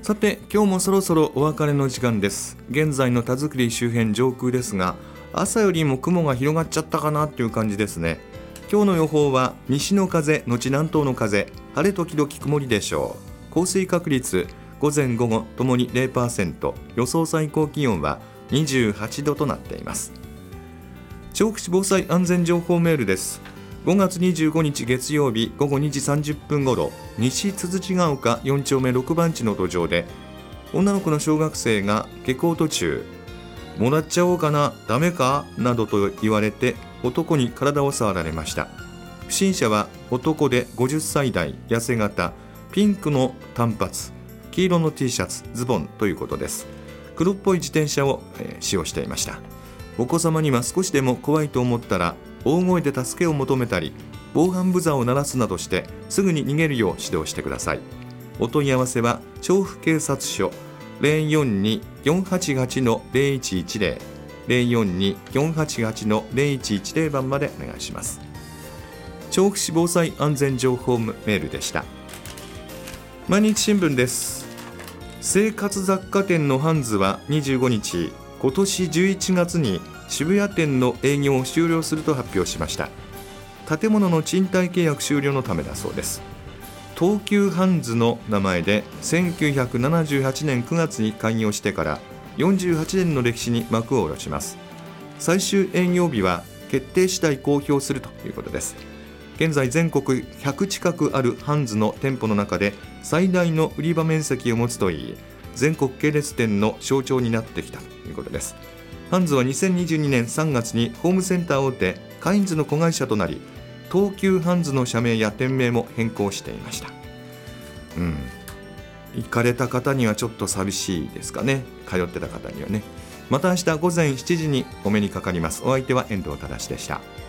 さて今日もそろそろお別れの時間です。現在の田作周辺上空ですが、朝よりも雲が広がっちゃったかなっていう感じですね。今日の予報は西の風のち南東の風、晴れ時々曇りでしょう。降水確率午前午後ともに 0%、 予想最高気温は28度となっています。調布市防災安全情報メールです。5月25日月曜日午後2時30分ごろ、西つづちが丘4丁目6番地の土壌で女の子の小学生が下校途中、もらっちゃおうかな、ダメかなどと言われて男に体を触られました。不審者は男で50歳代、痩せ型、ピンクの短髪、黄色の T シャツ、ズボンということです。黒っぽい自転車を使用していました。お子様には少しでも怖いと思ったら大声で助けを求めたり、防犯ブザーを鳴らすなどしてすぐに逃げるよう指導してください。お問い合わせは調布警察署 042-488-0110 042-488-0110 番までお願いします。調布市防災安全情報メールでした。毎日新聞です。生活雑貨店のハンズは25日、今年11月に渋谷店の営業を終了すると発表しました。建物の賃貸契約終了のためだそうです。東急ハンズの名前で1978年9月に開業してから48年の歴史に幕を下ろします。最終営業日は決定次第公表するということです。現在全国100近くあるハンズの店舗の中で最大の売り場面積を持つといい、全国系列店の象徴になってきたということです。ハンズは2022年3月にホームセンター大手カインズの子会社となり、東急ハンズの社名や店名も変更していました。行かれた方にはちょっと寂しいですかね。通ってた方にはね。また明日午前7時にお目にかかります。お相手は遠藤忠でした。